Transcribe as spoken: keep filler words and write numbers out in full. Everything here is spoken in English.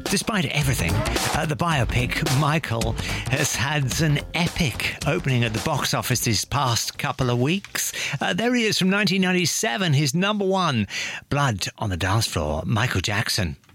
Despite everything, uh, the biopic Michael has had an epic opening at the box office these past couple of weeks. Uh, there he is from nineteen ninety-seven, his number one, Blood on the Dance Floor, Michael Jackson.